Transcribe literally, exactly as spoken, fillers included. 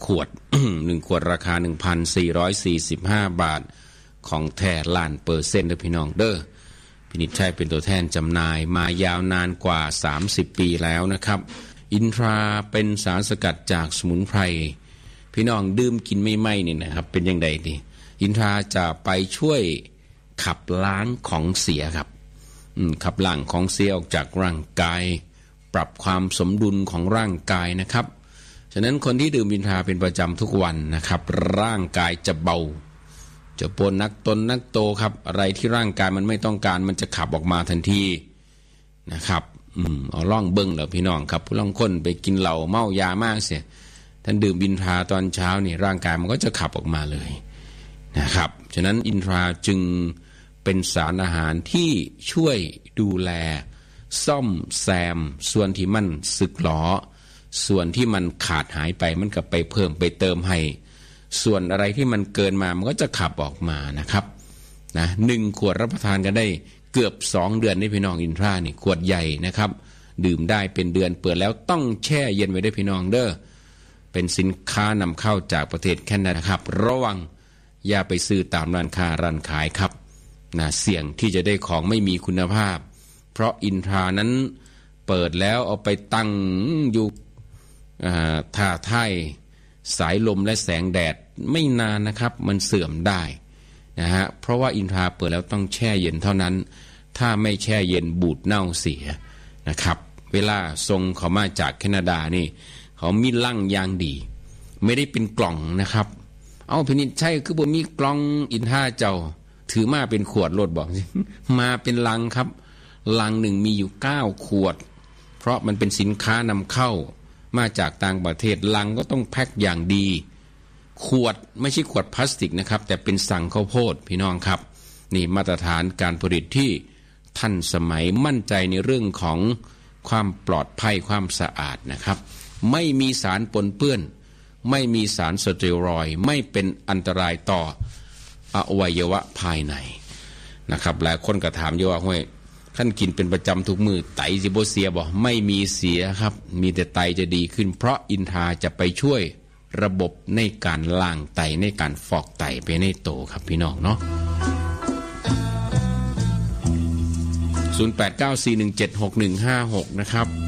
ขวด หนึ่งขวดราคา หนึ่งพันสี่ร้อยสี่สิบห้า บาทของแท้ล้านเปอร์เซ็นต์เด้อพี่น้องเด้อพินิจชัยเป็นตัวแทนจำหน่ายมายาวนานกว่าสามสิบปีแล้วนะครับอินทราเป็นสารสกัดจากสมุนไพรพี่น้องดื่มกินไม่ไหม้นี่นะครับเป็นยังไงดีอินทราจะไปช่วยขับล้างของเสียครับขับล้างของเสียออกจากร่างกายปรับความสมดุลของร่างกายนะครับฉะนั้นคนที่ดื่มอินทราเป็นประจำทุกวันนะครับร่างกายจะเบาจะปนนักตนนักโตครับอะไรที่ร่างกายมันไม่ต้องการมันจะขับออกมาทันทีนะครับอืมเอาล่องเบิ้งเหรอพี่น้องครับผู้ล่องคนไปกินเหล้าเมายามากเสียท่านดื่มอินทราตอนเช้านี่ร่างกายมันก็จะขับออกมาเลยนะครับฉะนั้นอินทราจึงเป็นสารอาหารที่ช่วยดูแลซ่อมแซมส่วนที่มันสึกหรอส่วนที่มันขาดหายไปมันก็ไปเพิ่มไปเติมให้ส่วนอะไรที่มันเกินมามันก็จะขับออกมานะครับนะหนึ่งขวดรับประทานกันได้เกือบสองเดือนนี่พี่น้องอินทรานี่ขวดใหญ่นะครับดื่มได้เป็นเดือนเปิดแล้วต้องแช่เย็นไว้ด้วยพี่น้องเด้อเป็นสินค้านำเข้าจากประเทศแคนาดาครับระวังอย่าไปซื้อตามร้านค้าร้านขายครับนะเสี่ยงที่จะได้ของไม่มีคุณภาพเพราะอินทรานั้นเปิดแล้วเอาไปตั้งอยู่ท่าท่ายสายลมและแสงแดดไม่นานนะครับมันเสื่อมได้นะฮะเพราะว่าอินทราเปิดแล้วต้องแช่เย็นเท่านั้นถ้าไม่แช่เย็นบูดเน่าเสียนะครับเวลาส่งเขามาจากแคนาดานี่เขามีลังยางดีไม่ได้เป็นกล่องนะครับเอาพินิจใช่คือบ่มีกล่องอินทราเจ้าถือมาเป็นขวดรถบอกมาเป็นลังครับลังหนึ่งมีอยู่เก้าขวดเพราะมันเป็นสินค้านำเข้ามาจากต่างประเทศลังก็ต้องแพ็คอย่างดีขวดไม่ใช่ขวดพลาสติกนะครับแต่เป็นสังข้าวโพดพี่น้องครับนี่มาตรฐานการผลิตที่ทันสมัยมั่นใจในเรื่องของความปลอดภัยความสะอาดนะครับไม่มีสารปนเปื้อนไม่มีสารสเตียรอยด์ไม่เป็นอันตรายต่ออวัยวะภายในนะครับหลายคนก็ถามเยอะว่าห้วยท่านกินเป็นประจำทุกมือไตสิบ่เสียบ่ไม่มีเสียครับมีแต่ไตจะดีขึ้นเพราะอินทราจะไปช่วยระบบในการล้างไตในการฟอกไตไปในโตครับพี่น้องเนาะศูนย์ แปด เก้า สี่ หนึ่ง เจ็ด หก หนึ่ง ห้า หกนะครับ